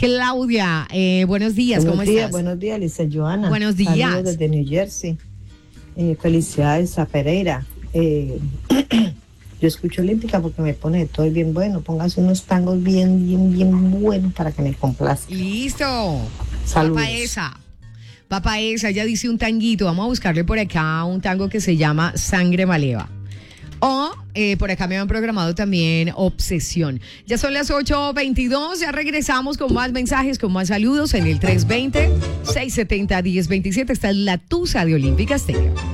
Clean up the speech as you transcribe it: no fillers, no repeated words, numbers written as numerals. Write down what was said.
Claudia, buenos días, ¿cómo estás? Buenos días, Lisa Joana. Buenos días. Saludos desde New Jersey. Felicidades a Pereira. Yo escucho Olímpica porque me pone de todo bien bueno. Póngase unos tangos bien buenos para que me complazca. Listo. Saludos. Papa esa, ella dice un tanguito. Vamos a buscarle por acá un tango que se llama Sangre Maleva. O por acá me han programado también Obsesión. Ya son las 8:22, ya regresamos con más mensajes, con más saludos en el 320-670-1027. Esta es la Tusa de Olímpica Estéreo.